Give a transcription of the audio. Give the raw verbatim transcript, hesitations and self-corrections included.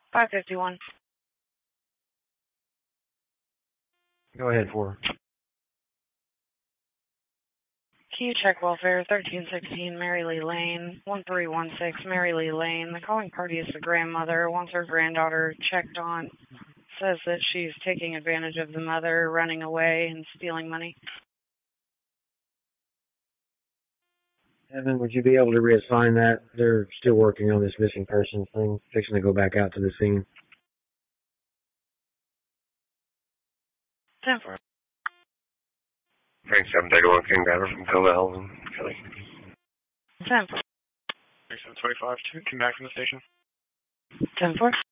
five fifty-one. Go ahead, for Key check welfare, thirteen sixteen Mary Lee Lane, one three one six Mary Lee Lane. The calling party is the grandmother, wants her granddaughter checked on, says that she's taking advantage of the mother, running away and stealing money. Evan, would you be able to reassign that? They're still working on this missing person thing, fixing to go back out to the scene. ten four. Frank seven thirty-one, King Driver from Covell and Kelly. ten four. seven twenty-five, come back from the station. ten four.